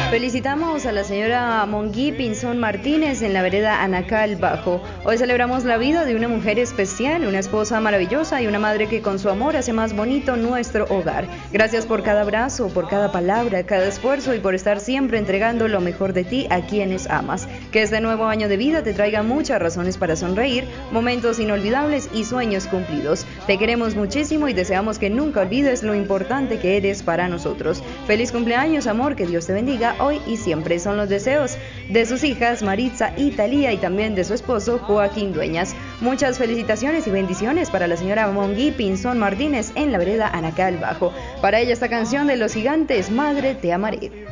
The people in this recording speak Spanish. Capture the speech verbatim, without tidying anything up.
Felicitamos a la señora Monguí Pinzón Martínez en la vereda Anacal Bajo. Hoy celebramos la vida de una mujer especial, una esposa maravillosa y una madre que con su amor hace más bonito nuestro hogar. Gracias por cada abrazo, por cada palabra, cada esfuerzo y por estar siempre entregando lo mejor de ti a quienes amas. Que este nuevo año de vida te traiga muchas razones para sonreír, momentos inolvidables y sueños cumplidos. Te queremos muchísimo y deseamos que nunca olvides lo importante que eres para nosotros. Feliz cumpleaños, amor, que Dios te bendiga hoy y siempre. Son los deseos de sus hijas Maritza y Talía y también de su esposo Joaquín Dueñas. Muchas felicitaciones y bendiciones para la señora Monguí Pinzón Martínez en la vereda Anacal Bajo. Para ella esta canción de Los Gigantes, Madre te amaré.